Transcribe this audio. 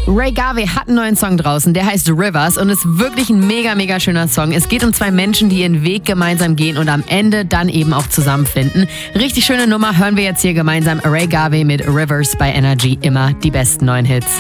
Ray Garvey hat einen neuen Song draußen, der heißt Rivers und ist wirklich ein mega, mega schöner Song. Es geht um zwei Menschen, die ihren Weg gemeinsam gehen und am Ende dann eben auch zusammenfinden. Richtig schöne Nummer, hören wir jetzt hier gemeinsam. Ray Garvey mit Rivers bei Energy, immer die besten neuen Hits.